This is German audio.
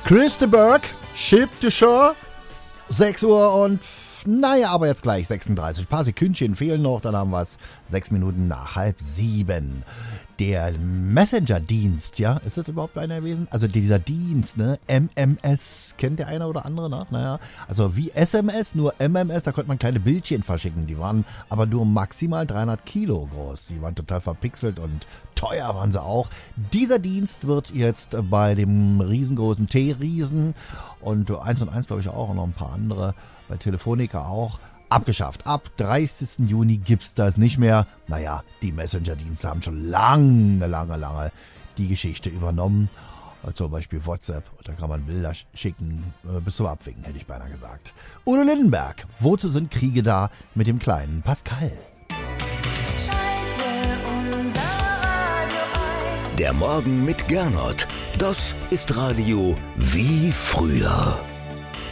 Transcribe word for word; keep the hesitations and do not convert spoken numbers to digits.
Chris de Burgh, Ship to Shore, sechs Uhr und naja, aber jetzt gleich sechsunddreißig. Ein paar Sekündchen fehlen noch, dann haben wir es sechs Minuten nach halb sieben. Der Messenger-Dienst, ja, ist das überhaupt einer gewesen? Also dieser Dienst, ne, M M S, kennt der eine oder andere, ne? Naja, also wie S M S, nur M M S, da konnte man kleine Bildchen verschicken, die waren aber nur maximal dreihundert Kilo groß, die waren total verpixelt und teuer waren sie auch. Dieser Dienst wird jetzt bei dem riesengroßen T-Riesen und eins und eins glaube ich auch und noch ein paar andere, bei Telefonica auch, abgeschafft. Ab dreißigsten Juni gibt's das nicht mehr. Naja, die Messenger-Dienste haben schon lange, lange, lange die Geschichte übernommen. Zum Beispiel WhatsApp. Da kann man Bilder schicken, äh, bis zum Abwinken, hätte ich beinahe gesagt. Udo Lindenberg. Wozu sind Kriege da? Mit dem kleinen Pascal. Schalte unser Radio ein. Der Morgen mit Gernot. Das ist Radio wie früher.